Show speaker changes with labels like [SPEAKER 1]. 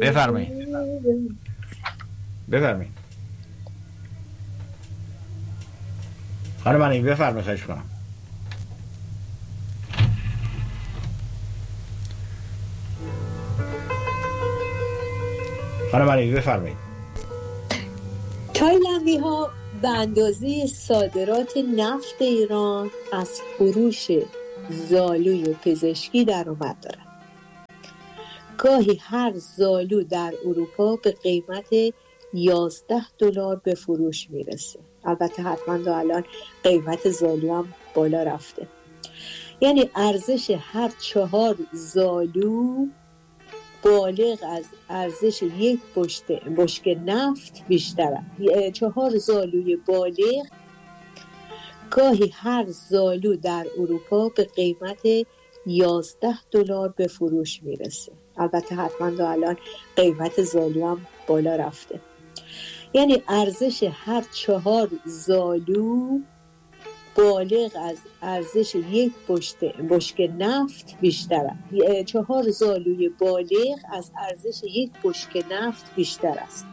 [SPEAKER 1] بفرمایید خانم منی، بفرمایید. خواهش کنم. خانم منی، بفرمایید.
[SPEAKER 2] تایلندی ها به اندازه صادرات نفت ایران از فروش زالوی پزشکی درآمد دارند. گاهی هر زالو در اروپا به قیمت $11 به فروش میرسه. البته حتما تا الان قیمت زالو هم بالا رفته. یعنی ارزش هر 4 زالو بالغ از ارزش یک بشکه نفت بیشتر است. 4 زالوی بالغ گاهی هر زالو در اروپا به قیمت $11 به فروش میرسه. البته حتما تا الان قیمت زالو هم بالا رفته. یعنی ارزش هر 4 زالو بالغ از ارزش یک بشکه نفت بیشتر است. 4 زالوی بالغ از ارزش یک بشکه نفت بیشتر است.